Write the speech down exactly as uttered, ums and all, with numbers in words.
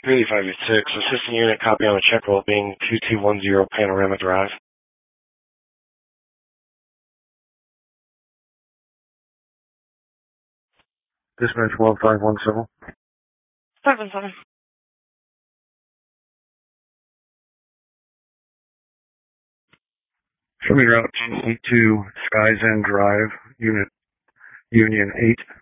three eighty-five eighty-six, assistant unit, copy on the check roll being two two one zero Panorama Drive. Dispatch one five one seven. seven seven. Show me route G E two, Sky's End Drive, unit Union eight.